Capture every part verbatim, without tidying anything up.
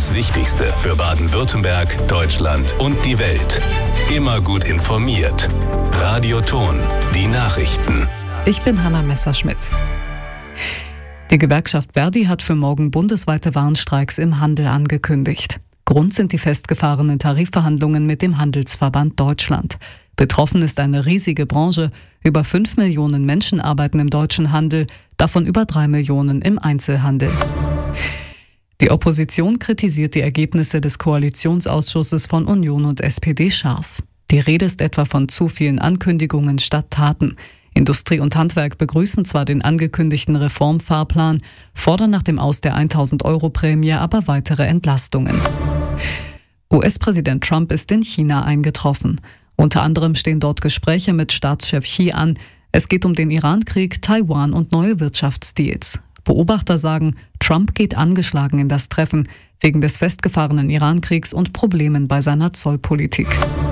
Das Wichtigste für Baden-Württemberg, Deutschland und die Welt. Immer gut informiert. Radio Ton, die Nachrichten. Ich bin Hanna Messerschmidt. Die Gewerkschaft Verdi hat für morgen bundesweite Warnstreiks im Handel angekündigt. Grund sind die festgefahrenen Tarifverhandlungen mit dem Handelsverband Deutschland. Betroffen ist eine riesige Branche. Über fünf Millionen Menschen arbeiten im deutschen Handel, davon über drei Millionen im Einzelhandel. Die Opposition kritisiert die Ergebnisse des Koalitionsausschusses von Union und S P D scharf. Die Rede ist etwa von zu vielen Ankündigungen statt Taten. Industrie und Handwerk begrüßen zwar den angekündigten Reformfahrplan, fordern nach dem Aus der tausend-Euro-Prämie aber weitere Entlastungen. U S-Präsident Trump ist in China eingetroffen. Unter anderem stehen dort Gespräche mit Staatschef Xi an. Es geht um den Iran-Krieg, Taiwan und neue Wirtschaftsdeals. Beobachter sagen, Trump geht angeschlagen in das Treffen, wegen des festgefahrenen Iran-Kriegs und Problemen bei seiner Zollpolitik.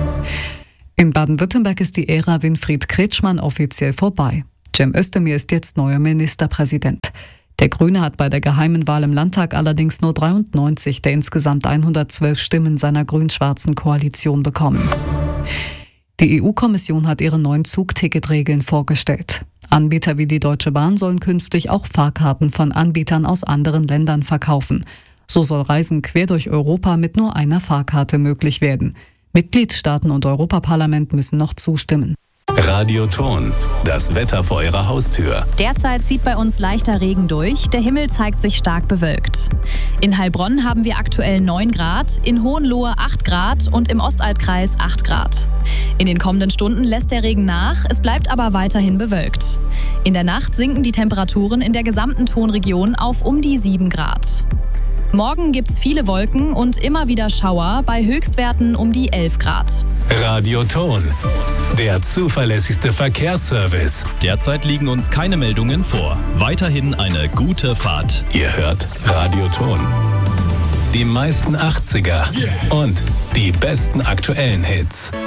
In Baden-Württemberg ist die Ära Winfried Kretschmann offiziell vorbei. Cem Özdemir ist jetzt neuer Ministerpräsident. Der Grüne hat bei der geheimen Wahl im Landtag allerdings nur dreiundneunzig der insgesamt hundertzwölf Stimmen seiner grün-schwarzen Koalition bekommen. Die E U-Kommission hat ihre neuen Zugticketregeln vorgestellt. Anbieter wie die Deutsche Bahn sollen künftig auch Fahrkarten von Anbietern aus anderen Ländern verkaufen. So soll Reisen quer durch Europa mit nur einer Fahrkarte möglich werden. Mitgliedstaaten und Europaparlament müssen noch zustimmen. Radio Ton, das Wetter vor Ihrer Haustür. Derzeit zieht bei uns leichter Regen durch, der Himmel zeigt sich stark bewölkt. In Heilbronn haben wir aktuell neun Grad, in Hohenlohe acht Grad und im Ostalbkreis acht Grad. In den kommenden Stunden lässt der Regen nach, es bleibt aber weiterhin bewölkt. In der Nacht sinken die Temperaturen in der gesamten Tonregion auf um die sieben Grad. Morgen gibt's viele Wolken und immer wieder Schauer bei Höchstwerten um die elf Grad. Radio Ton, der zuverlässigste Verkehrsservice. Derzeit liegen uns keine Meldungen vor. Weiterhin eine gute Fahrt. Ihr hört Radio Ton. Die meisten achtziger und die besten aktuellen Hits.